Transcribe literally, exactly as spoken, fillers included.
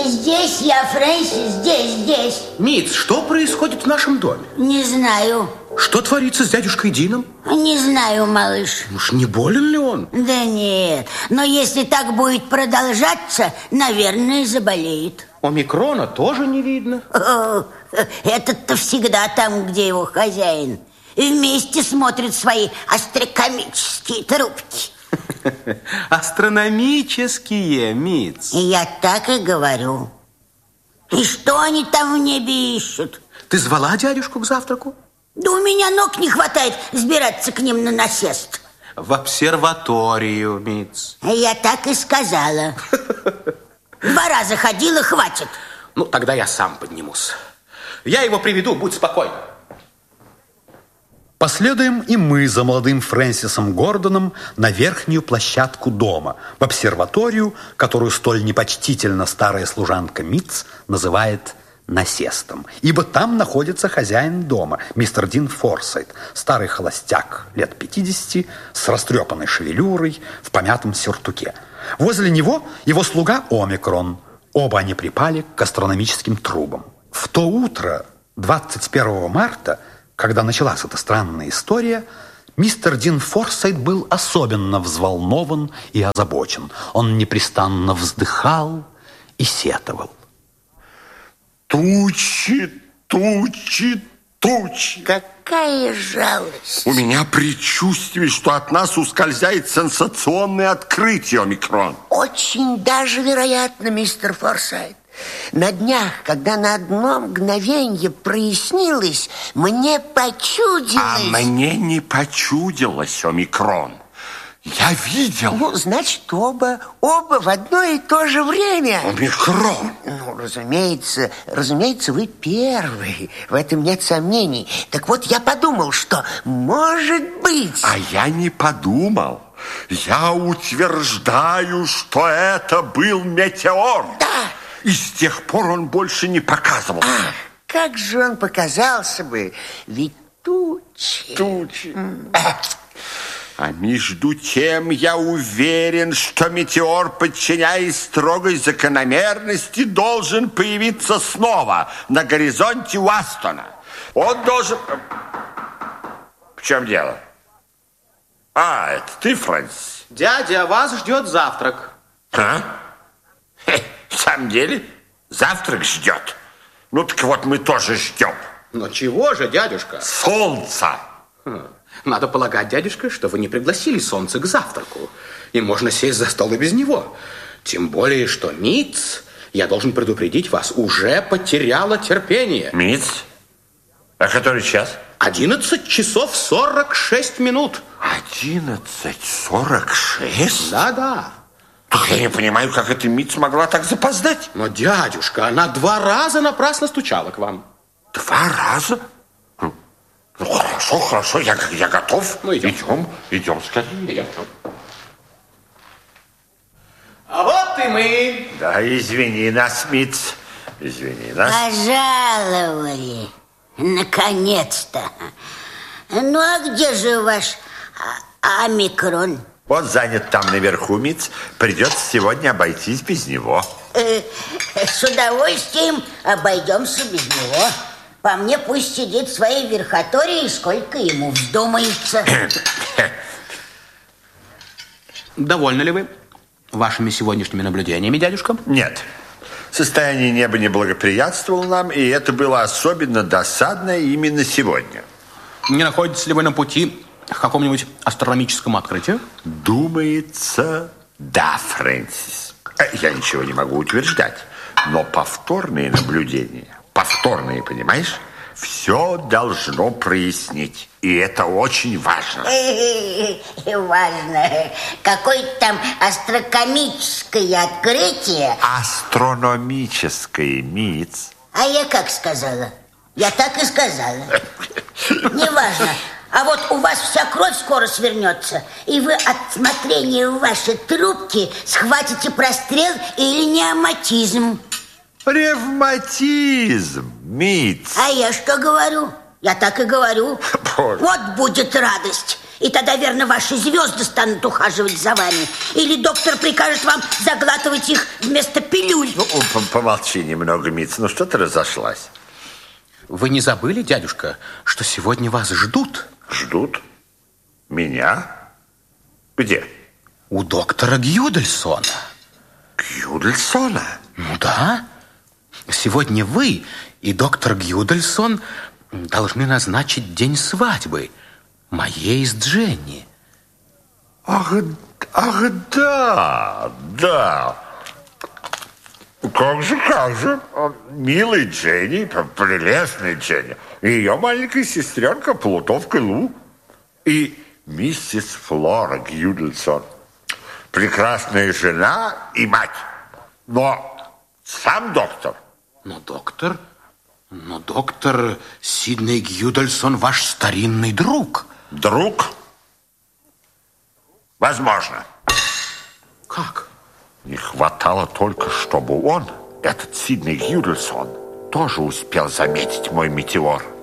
Здесь я, Фрэнсис, здесь, здесь. Митц, что происходит в нашем доме? Не знаю. Что творится с дядюшкой Дином? Не знаю, малыш. Уж не болен ли он? Да нет, но если так будет продолжаться, наверное, заболеет. Омикрона тоже не видно. О, этот-то всегда там, где его хозяин. И вместе смотрят свои астрокомические трубки. Астрономические, Митц. Я так и говорю. И что они там в небе ищут? Ты звала дядюшку к завтраку? Да у меня ног не хватает сбираться к ним на насест. В обсерваторию, Митц. Я так и сказала. Два раза ходила, хватит. Ну, тогда я сам поднимусь. Я его приведу, будь спокойна. Последуем и мы за молодым Фрэнсисом Гордоном на верхнюю площадку дома, в обсерваторию, которую столь непочтительно старая служанка Митц называет насестом. Ибо там находится хозяин дома, мистер Дин Форсайт, старый холостяк лет пятидесяти, с растрепанной шевелюрой, в помятом сюртуке. Возле него его слуга Омикрон. Оба они припали к астрономическим трубам. В то утро, двадцать первого марта, когда началась эта странная история, мистер Дин Форсайт был особенно взволнован и озабочен. Он непрестанно вздыхал и сетовал. Тучи, тучи, тучи. Какая жалость. У меня предчувствие, что от нас ускользает сенсационное открытие, Омикрон. Очень даже вероятно, мистер Форсайт. На днях, когда на одно мгновенье прояснилось, мне почудилось... А мне не почудилось, Омикрон. Я видел. Ну, значит, оба, оба в одно и то же время. Омикрон. Ну, разумеется, разумеется, вы первый. В этом нет сомнений. Так вот, я подумал, что может быть... А я не подумал. Я утверждаю, что это был метеор. Да. И с тех пор он больше не показывался. Ах, как же он показался бы? Ведь тучи... Тучи. А между тем я уверен, что метеор, подчиняясь строгой закономерности, должен появиться снова на горизонте Уастона. Он должен... В чем дело? А, это ты, Фрэнсис? Дядя, вас ждет завтрак. А? Хе, в самом деле? Завтрак ждет? Ну, так вот мы тоже ждем. Но чего же, дядюшка? Солнца. Хм. Надо полагать, дядюшка, что вы не пригласили солнце к завтраку. И можно сесть за стол и без него. Тем более, что Митц, я должен предупредить вас, уже потеряла терпение. Митц? А который час? Одиннадцать часов сорок шесть минут. Одиннадцать сорок шесть? Да-да. Так я не понимаю, как эта Митц могла так запоздать. Но, дядюшка, она два раза напрасно стучала к вам. Два раза? Ну, хорошо, хорошо, я, я готов. Ну, идем. Идем, идем скорее. Идем. А вот и мы. Да, извини нас, Митц. Извини нас. Пожаловали. Наконец-то. Ну, а где же ваш а, Омикрон? Он занят там наверху, Митц. Придется сегодня обойтись без него. Э, с удовольствием обойдемся без него. По мне пусть сидит в своей верхотории, сколько ему вздумается. Довольны ли вы вашими сегодняшними наблюдениями, дядюшка? Нет. Состояние неба не благоприятствовало нам, и это было особенно досадно именно сегодня. Не находитесь ли вы на пути к какому-нибудь астрономическому открытию? Думается, да, Фрэнсис. Я ничего не могу утверждать, но повторные наблюдения, повторные, понимаешь, все должно прояснить. И это очень важно. Важно. Какое-то там астрокомическое открытие. Астрономическое, Митц. А я как сказала? Я так и сказала. Неважно. А вот у вас вся кровь скоро свернется, и вы от смотрения в ваши трубки схватите прострел или неоматизм. Ревматизм, Митц. А я что говорю? Я так и говорю. Боже. Вот будет радость. И тогда, верно, ваши звезды станут ухаживать за вами. Или доктор прикажет вам заглатывать их вместо пилюль. Ну, помолчи немного, Митц. Ну, что ты разошлась? Вы не забыли, дядюшка, что сегодня вас ждут? Ждут? Меня? Где? У доктора Гюдельсона. Гюдельсона? Ну да. Сегодня вы и доктор Гюдельсон должны назначить день свадьбы моей с Дженни. Ах, ах, да, да. Как же, как же. Милый Дженни, прелестная Дженни. И ее маленькая сестренка, плутовка Лу. И миссис Флора Гюдельсон. Прекрасная жена и мать. Но сам доктор. Но доктор... Но доктор Сидней Гюдельсон ваш старинный друг. Друг? Возможно. Как? Не хватало только, чтобы он, этот Сидней Гюдельсон, тоже успел заметить мой метеор.